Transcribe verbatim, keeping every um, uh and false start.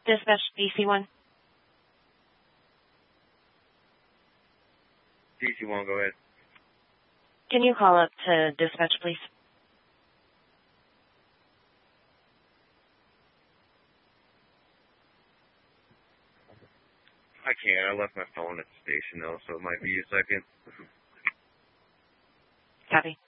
Dispatch D C one. D C one, go ahead. Can you call up to dispatch, please? I can't. I left my phone at the station, though, so it might be a second. Copy.